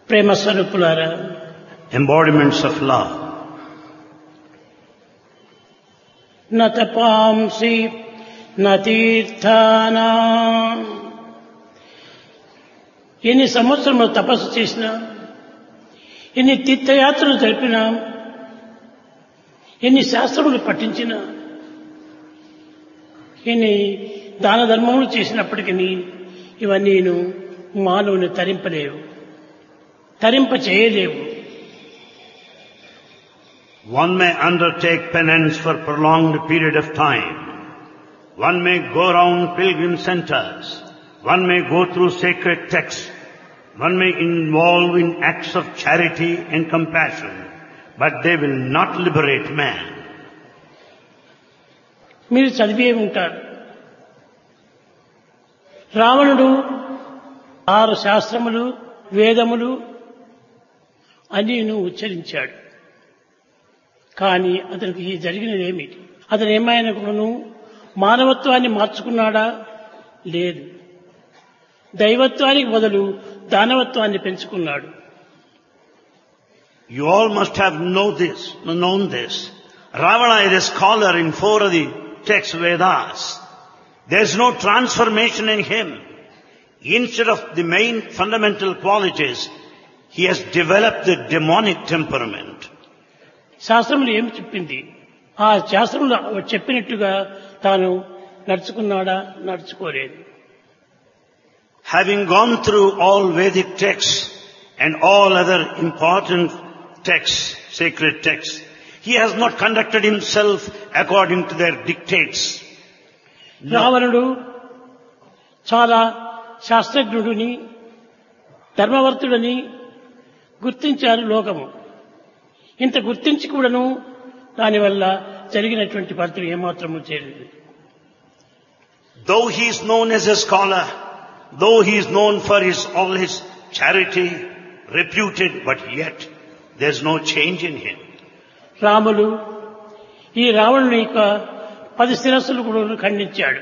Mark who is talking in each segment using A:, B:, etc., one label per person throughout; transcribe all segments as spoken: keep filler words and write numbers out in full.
A: ప్రేమ స్వరూపులారా,
B: embodiments of love.
A: న తపాంసి న తీర్థానా. ఎన్ని సంవత్సరములు తపస్సు చేసినా, ఎన్ని తీర్థయాత్రలు జరిపినా, ఎన్ని శాస్త్రములు పఠించినా, ఎన్ని దాన ధర్మములు చేసినప్పటికీ ఇవన్నీ మానవుని తరింపలేవు, తరింప చేయలేవు.
B: One may undertake penance for prolonged period of time. One may go around pilgrim centers. One may go through sacred texts. One may involve in acts of charity and compassion. But they will not liberate man.
A: మీరు చదివే ఉంటారు, రావణుడు ఆరు శాస్త్రములు వేదములు అన్నీ ఉచ్చరించాడు. కానీ అతనికి జరిగినదేమి? అతను ఏమైనా కూడాను మానవత్వాన్ని మార్చుకున్నాడా? లేదు. దైవత్వానికి బదులు దానవత్వాన్ని పెంచుకున్నాడు.
B: You all must have know this, known this. Ravana is a scholar in four of the text Vedas. There is no transformation in him. Instead of the main fundamental qualities, he has developed the demonic temperament.
A: శాస్త్రములు ఏమి చెప్పింది? ఆ శాస్త్రములు చెప్పినట్టుగా తాను నడుచుకున్నాడా? నడుచుకోలేదు.
B: Having gone through all Vedic texts and all other important texts, sacred texts, he has not conducted himself according to their dictates.
A: రావణుడు చాలా శాస్త్రజ్ఞుడిని, ధర్మవర్తుడని గుర్తించారు లోకము. ఇంత గుర్తించి కూడాను దానివల్ల జరిగినటువంటి ఫలితం ఏమాత్రము చేయలేదు.
B: Though he is known as a scholar, though he is known for his all his charity, reputed, but yet there is no change in him.
A: Ramulu ఈ రావణుని యొక్క పది శిరస్సులు కూడా ఖండించాడు.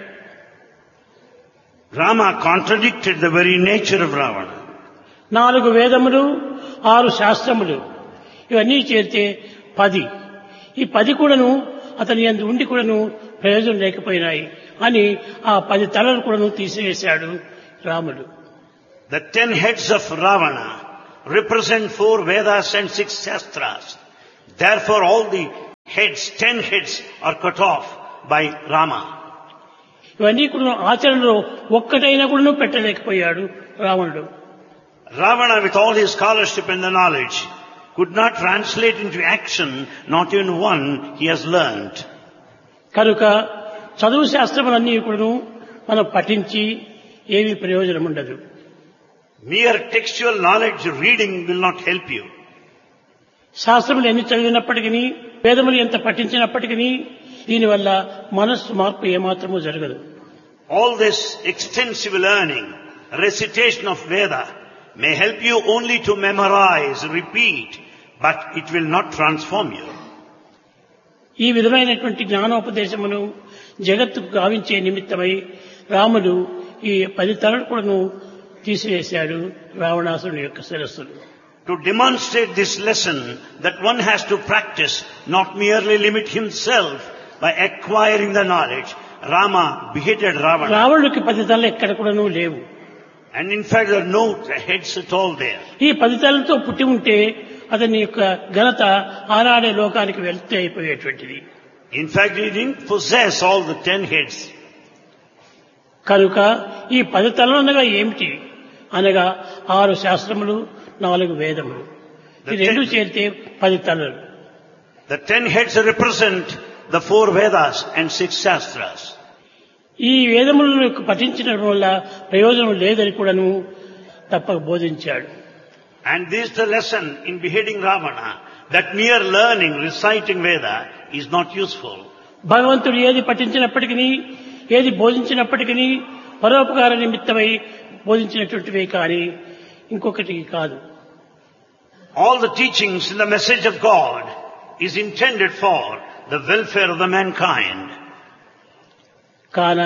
B: Rama contradicted the very nature of Ravana.
A: నాలుగు వేదములు, ఆరు శాస్త్రములు ఇవన్నీ చేరితే పది. ఈ పది కూడాను అతని యందు ఉండి కూడాను ప్రయోజనం లేకపోయినాయి అని ఆ పది తలలు కూడాను తీసివేశాడు రాముడు.
B: The ten heads of Ravana represent four Vedas and six Shastras. Therefore all the heads, ten heads are cut off by Rama.
A: ఇవన్నీ కూడా ఆచరణలో ఒక్కటైనా కూడా పెట్టలేకపోయాడు రావణుడు.
B: Ravana, with all his scholarship and the knowledge, could not translate into action not even one he has learned.
A: కనుక చదువు శాస్త్రములన్నీ కూడా మనం పఠించి ఏమీ ప్రయోజనం ఉండదు.
B: Mere textual knowledge reading will not help you.
A: శాస్త్రములు ఎన్ని చదివినప్పటికీ, వేదములు ఎంత పఠించినప్పటికీ దీనివల్ల మనస్సు మార్పు ఏమాత్రమూ జరగదు.
B: All this extensive learning, recitation of Veda may help you only to memorize, repeat, but it will not transform you.
A: ఈ విధమైనటువంటి జ్ఞానోపదేశమును జగత్తుకు గావించే నిమిత్తమై రాముడు ఈ పది తలలు కూడాను తీసివేశాడు రావణాసురుని యొక్క శిరస్సులు.
B: To demonstrate this lesson that one has to practice, not merely limit himself by acquiring the knowledge, Rama beheaded Ravana.
A: రావణుడికి పది తలలు ఎక్కడ కూడాను లేవు.
B: And in fact there are no heads at all there.
A: ఈ పది తలలతో పుట్టి ఉంటే అతని యొక్క ఘనత ఆనాడే లోకానికి వెళ్తే అయిపోయేటువంటిది.
B: In fact he didn't possess all the ten heads.
A: కనుక ఈ పది తలలు అనగా ఏమిటి అనగా ఆరు శాస్త్రములు, నాలుగు వేదములు, ఈ రెండు చేరితే పది తలలు.
B: The ten heads represent the four Vedas and six Shastras.
A: ఈ వేదములను పఠించడం వల్ల ప్రయోజనం లేదని కూడాను తప్పక బోధించాడు.
B: And this is the lesson in beheading Ravana, that mere learning, reciting Veda is not useful.
A: భగవంతుడు ఏది పఠించినప్పటికీ, ఏది బోధించినప్పటికీ పరోపకార నిమిత్తమై బోధించినటువంటివే కానీ ఇంకొకటి కాదు.
B: All the teachings in the message of God is intended for the welfare of the mankind.
A: కాన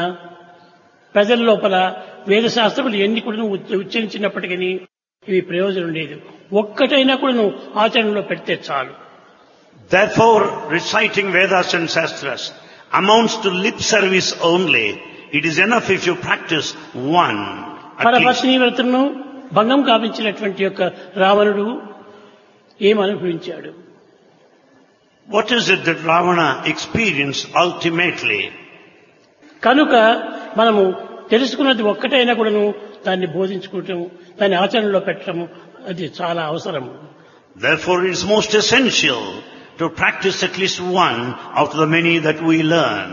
A: ప్రజల లోపల వేద శాస్త్రములు ఎన్ని కూడా ఉచ్చరించినప్పటికీ ఇవి ప్రయోజనం లేదు. ఒక్కటైనా కూడా నువ్వు ఆచరణలో పెడితే చాలు.
B: Therefore, reciting Vedas and Shastras amounts to lip service only. It is enough if you practice one. at least.
A: పరపత్ని వ్రతను భంగం కావించినటువంటి యొక్క రావణుడు ఏమనుభవించాడు?
B: What is it that Ravana experienced ultimately?
A: కనుక మనము తెలుసుకున్నది ఒక్కటైనా కూడాను దాన్ని బోధించుకోవటం, దాన్ని ఆచరణలో పెట్టడం అది చాలా అవసరం.
B: Therefore, it is most essential to practice at least one out of the many that we learn.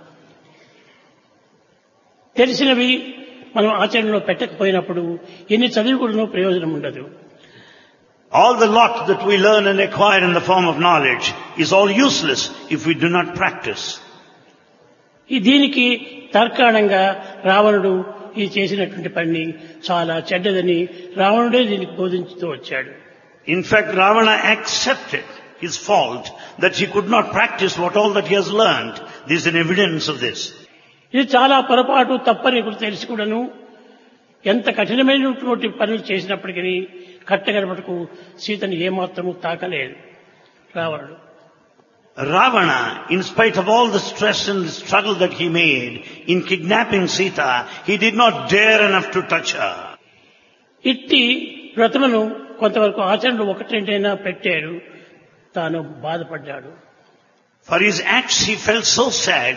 A: తెలిసినవి మనం ఆచరణలో పెట్టకపోయినప్పుడు ఎన్ని చదివి కూడాను ప్రయోజనం ఉండదు.
B: All the lot that we learn and acquire in the form of knowledge is all useless if we do not practice.
A: ఈ దీనికి తర్కాణంగా రావణుడు ఈ చేసినటువంటి పని చాలా చెడ్డదని రావణుడే దీనికి బోధించుతూ వచ్చాడు.
B: In fact, Ravana accepted his fault that he could not practice what all that he has learned. There is an evidence of this.
A: ఇది చాలా పొరపాటు తప్పని కూడా తెలిసి కూడాను ఎంత కఠినమైనటువంటి పనులు చేసినప్పటికీ కట్టగడపటకు సీతను ఏమాత్రము తాకలేదు రావణుడు.
B: Ravana, in spite of all the stress and the struggle that he made in kidnapping Sita, he did not dare enough to touch her.
A: ఇట్టి వ్రతమును కొంతవరకు ఆచరణలో ఒకటి రెండైనా పెట్టాడు, తాను బాధపడ్డాడు.
B: For his acts he felt so sad.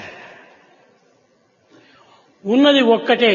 A: ఉన్నది ఒక్కటే,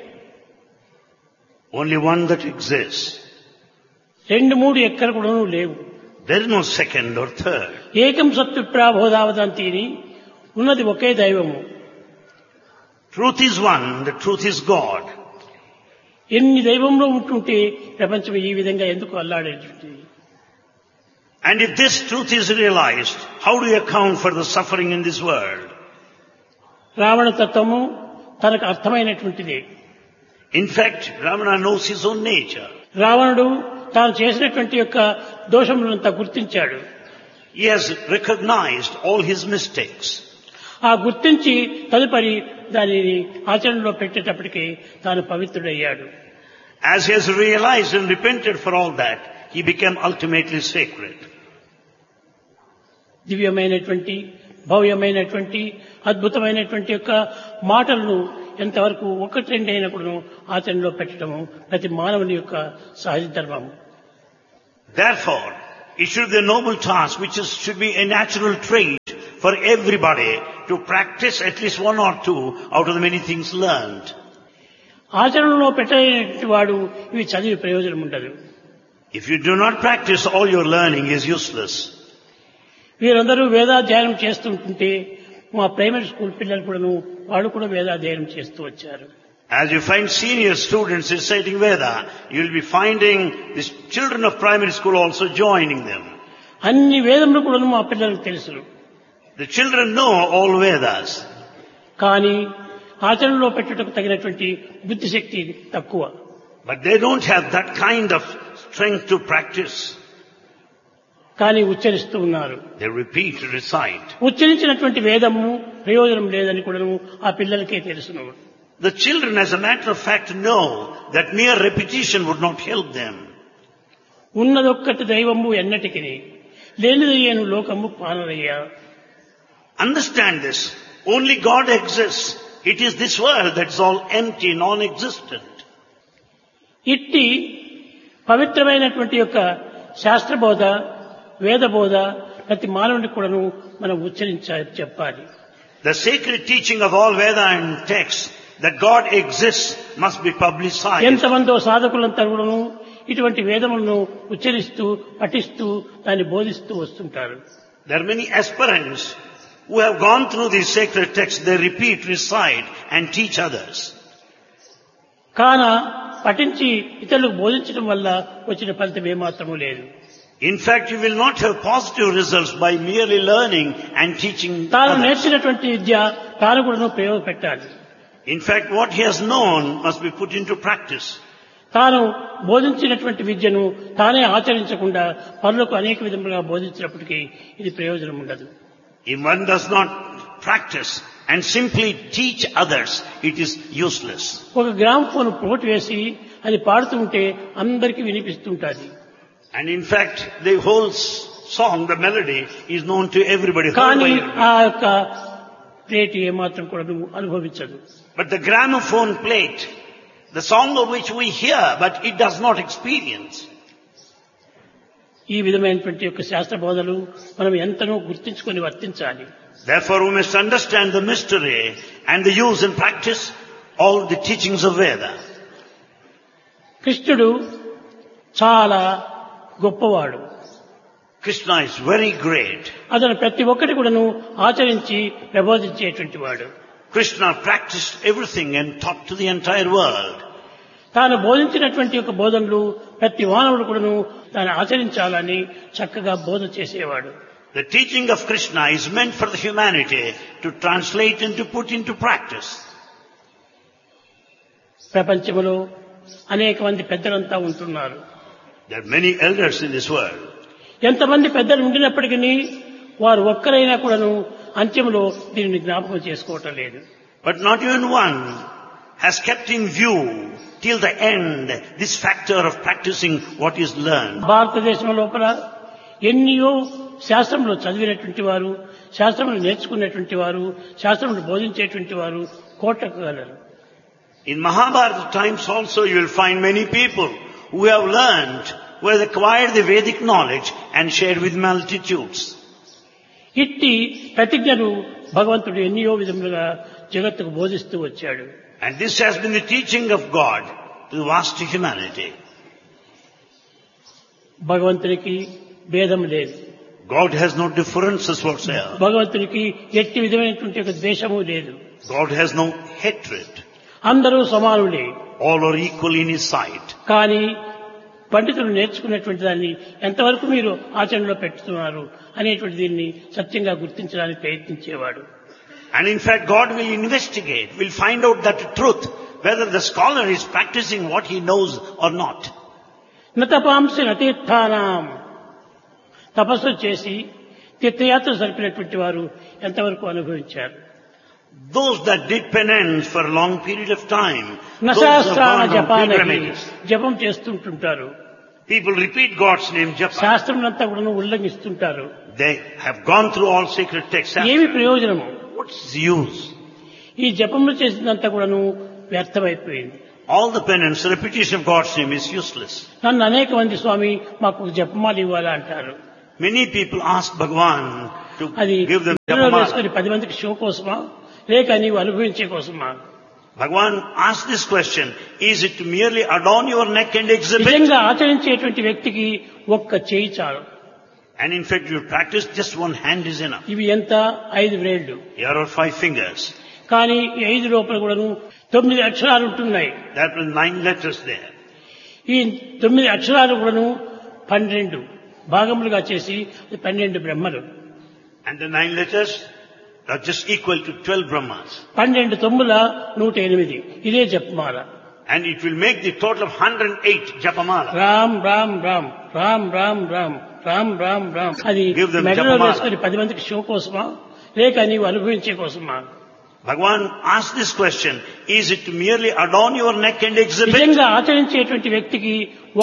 B: Only one that exists.
A: రెండు మూడు ఎక్కడ కూడా లేవు.
B: There is no second or third.
A: ఏకం సత్తు ప్రాబోధావదంతిని, ఉన్నది ఒకే దైవము.
B: Truth is one, the truth is God.
A: ఎన్ని దైవంలో ఉంటుంటే ప్రపంచం ఈ విధంగా ఎందుకు అల్లాడేది?
B: And if this truth is realized, how do you account for the suffering in this world?
A: Ravana తత్వము తనకు అర్థమైనటువంటిది.
B: In fact, Ravana knows his own nature.
A: రావణుడు తాను చేసినటువంటి యొక్క దోషములంతా గుర్తించాడు.
B: He has recognized all his mistakes.
A: ఆ గుర్తించి తదుపరి దానిని ఆచరణలో పెట్టేటప్పటికి తాను పవిత్రుడయ్యాడు.
B: As he has realized and repented for all that, he became ultimately sacred.
A: దివ్యమైనటువంటి భవ్యమైనటువంటి అద్భుతమైనటువంటి యొక్క మాటలను ఎంతవరకు ఒకటి రెండు అయినప్పుడు ఆచరణలో పెట్టడము ప్రతి మానవుని యొక్క సహజ ధర్మము.
B: Therefore, it should be a noble task which is, should be a natural trait for everybody to practice at least one or two out of the many things learned.
A: ఆచరణలో పెట్టేటువంటి వాడు ఇవి చదివి ప్రయోజనం ఉండదు.
B: If you do not practice, all your learning is useless.
A: వీరందరూ వేదాధ్యయనం చేస్తుంటుంటే మా ప్రైమరీ స్కూల్ పిల్లలు కూడాను వాళ్ళు కూడా వేదాధ్యయనం చేస్తూ వచ్చారు.
B: As you find senior students reciting Veda, you will be finding the children of primary school also joining them.
A: అన్ని వేదములు కూడాను మా పిల్లలకు తెలుసు.
B: The children know all Vedas.
A: కానీ ఆచరణలో పెట్టుటకు తగినటువంటి బుద్ధిశక్తి తక్కువ.
B: But they don't have that kind of strength to practice.
A: కానీ ఉచ్చరిస్తూ ఉన్నారు.
B: They repeat, recite.
A: ఉచ్చరించినటువంటి వేదము ప్రయోజనం లేదని కూడా ఆ పిల్లలకే తెలుసును.
B: The children, as a matter of fact, know that mere repetition would not help them.
A: ఉన్నదొక్కటి దైవము ఎన్నటికి లేనిదయ్యేను లోకము పానరయ్యా.
B: Understand this. Only God exists. It is this world that's all empty, non-existent.
A: ఇట్టి పవిత్రమైనటువంటి యొక్క శాస్త్రబోధ వేదబోధ ప్రతి మానవునికి కూడాను మనం ఉచ్చరించాలి, చెప్పాలి.
B: The sacred teaching of all Veda and texts that God exists must be publicized.
A: ఎంతమందో సాధకులంతా కూడాను ఇటువంటి వేదములను ఉచ్చరిస్తూ పఠిస్తూ దాన్ని బోధిస్తూ వస్తుంటారు.
B: There are many aspirants who have gone through these sacred texts. They repeat, recite and teach others.
A: కాన పఠించి ఇతరులకు బోధించడం వల్ల వచ్చిన ఫలితం ఏమాత్రమూ లేదు.
B: In fact, you will not have positive results by merely learning and teaching
A: తాను
B: others.
A: నేర్చినటువంటి విద్య తాను కూడా ప్రయోగపెట్టాలి.
B: In fact, what he has known must be put into practice.
A: తాను బోధించినటువంటి విద్యను తానే ఆచరించకుండా పనులకు అనేక విధములుగా బోధించినప్పటికీ ఇది ప్రయోజనం ఉండదు.
B: If one does not practice and simply teach others, it is useless.
A: ఒక గ్రామ్ ఫోన్ పోటు వేసి అది పాడుతూ ఉంటే అందరికీ వినిపిస్తుంటుంది.
B: And in fact, the whole s- song, the melody, is known to everybody. heard by
A: కానీ
B: everybody.
A: ఆ యొక్క ప్లేట్ ఏమాత్రం కూడా నువ్వు అనుభవించదు.
B: But the gramophone plate, the song of which we hear, but it does not experience.
A: ఈ విధమైనటువంటి యొక్క శాస్త్ర బోధలు మనం ఎంతనో గుర్తించుకొని వర్తించాలి.
B: Therefore, we must understand the mystery and the use and practice all the teachings of Veda.
A: కృష్ణుడు చాలా గొప్పవాడు.
B: Krishna is very great.
A: అతను ప్రతి ఒక్కటి కూడాను ఆచరించి ప్రబోధించేటువంటి వాడు.
B: Krishna practiced everything and taught to the entire world.
A: తాను బోధించినటువంటి యొక్క బోధనలు ప్రతి మానవుడు కూడాను తాను ఆచరించాలని చక్కగా బోధ చేసేవాడు.
B: The teaching of Krishna is meant for the humanity to translate and to put into practice.
A: ప్రపంచంలో అనేక మంది పెద్దలంతా ఉంటున్నారు.
B: There are many elders in this world.
A: ఎంతమంది పెద్దలు ఉండినప్పటికీ వారు ఒక్కరైనా కూడాను అంత్యంలో దీనిని జ్ఞాపకం చేసుకోవటం లేదు.
B: But not even one has kept in view till the end this factor of practicing what is learned.
A: భారతదేశం లోపల ఎన్నో శాస్త్రంలో చదివినటువంటి వారు, శాస్త్రంలో నేర్చుకున్నటువంటి వారు, శాస్త్రంలో బోధించేటువంటి వారు కోట్లకు గలరు.
B: In Mahabharata times also you will find many people who have learned, who have acquired the Vedic knowledge and shared with multitudes.
A: ఇట్టి ప్రతిజ్ఞను భగవంతుడు ఎన్నో విధములుగా జగత్తుకు బోధిస్తూ వచ్చాడు.
B: And this has been the teaching of God to the vast humanity.
A: భగవంతునికి భేదం లేదు.
B: God has no differences whatsoever.
A: భగవంతునికి ఎట్టి విధమైనటువంటి ఒక ద్వేషము లేదు.
B: God has no hatred.
A: అందరూ సమానులే.
B: All are equal in His sight.
A: కానీ పండితులు నేర్చుకున్నటువంటి దాన్ని ఎంతవరకు మీరు ఆచరణలో పెట్టుతున్నారు అనేటువంటి దీన్ని సత్యంగా గుర్తించడానికి ప్రయత్నించేవాడు.
B: And in fact, God will investigate, will find out that truth, whether the scholar is practicing what he knows or not.
A: నతపాంసి నతీర్థానాం, తపస్సు చేసి తీర్థయాత్ర జరిపినటువంటి వారు ఎంతవరకు అనుభవించారు.
B: Those that did penance for a long period of time, those who
A: నశాస్త్రాన
B: have gone on
A: జపానకి
B: pilgrimages,
A: జపం చేస్తుంటుంటారు.
B: people repeat God's name, Japa.
A: శాస్త్రం అంతా కూడా ఉల్లంఘిస్తుంటారు.
B: They have gone through all sacred texts.
A: ఏమి ప్రయోజనము?
B: What's the use?
A: ఈ జపములు చేసినంతా కూడాను వ్యర్థమైపోయింది.
B: All the penance, the repetition of God's name is useless.
A: నన్ను అనేక మంది స్వామి మాకు జపమాలు ఇవ్వాలా అంటారు.
B: Many people ask Bhagavan to
A: అది
B: give them
A: ఇందులో
B: Japamala.
A: వేసుకొని పది మందికి షో కోసమా లేక నీవు అనుభవించే కోసమా?
B: Bhagavan asked this question, is it to merely adorn your neck and exhibit?
A: నిజంగా ఆచరించేటువంటి వ్యక్తికి ఒక్క చేయి చాలు.
B: And in fact, you practice, just one hand is enough.
A: ఇవి ఎంత? ఐదు వేళ్లు.
B: Here are five fingers.
A: కానీ ఈ ఐదు లోపల కూడాను తొమ్మిది అక్షరాలు ఉంటున్నాయి.
B: There are nine letters there.
A: ఈ తొమ్మిది అక్షరాలు కూడాను పన్నెండు భాగములుగా చేసి అది పన్నెండు బ్రహ్మలు.
B: And the nine letters are just equal to twelve Brahmas.
A: పన్నెండు తొమ్మిల నూట ఎనిమిది. ఇదే జపమాల.
B: And it will make the total of one hundred eight Japamala.
A: Ram Ram Ram Ram Ram Ram Ram Ram Ram. అది
B: Give them
A: మెడలో
B: Japamala.
A: వేసుకొని పది మందికి షో కోసమా లేక నీవు అనుభవించే కోసమా?
B: Bhagavan asked this question, is it to merely adorn your neck and exhibit?
A: నిజంగా ఆచరించేటువంటి వ్యక్తికి